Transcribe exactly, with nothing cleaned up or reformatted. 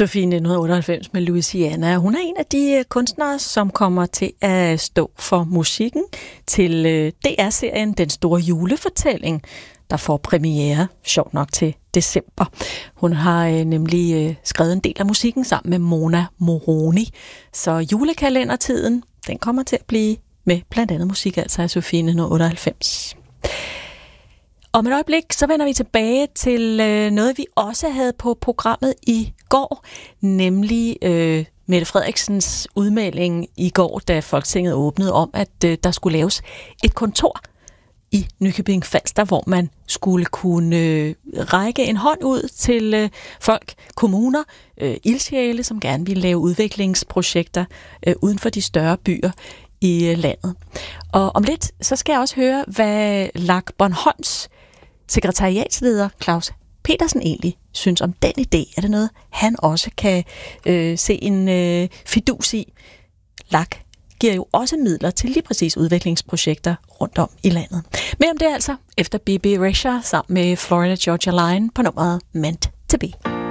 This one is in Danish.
Sofie nitten otteoghalvfems med Louisiana. Hun er en af de kunstnere, som kommer til at stå for musikken til D R-serien Den Store Julefortælling, der får premiere, sjovt nok, til december. Hun har øh, nemlig øh, skrevet en del af musikken sammen med Mona Moroni. Så julekalendertiden, den kommer til at blive med blandt andet musik, altså af Sofie nitten otteoghalvfems. Om et øjeblik, så vender vi tilbage til øh, noget, vi også havde på programmet i går, nemlig øh, Mette Frederiksens udmelding i går, da Folketinget åbnede om, at øh, der skulle laves et kontor i Nykøbing Falster, hvor man skulle kunne øh, række en hånd ud til øh, folk, kommuner, øh, ildsjæle, som gerne vil lave udviklingsprojekter øh, uden for de større byer i øh, landet. Og om lidt, så skal jeg også høre, hvad L A C Bornholms sekretariatsleder Claus Petersen egentlig synes om den idé. Er det noget, han også kan øh, se en øh, fidus i? L A C giver jo også midler til lige præcis udviklingsprojekter rundt om i landet. Men om det altså efter B B Rexha sammen med Florida Georgia Line på nummeret Meant to Be.